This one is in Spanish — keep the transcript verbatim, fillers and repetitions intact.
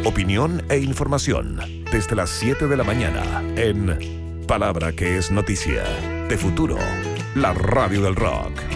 opinión e información desde las siete de la mañana en Palabra que es Noticia. De Futuro, la radio del rock.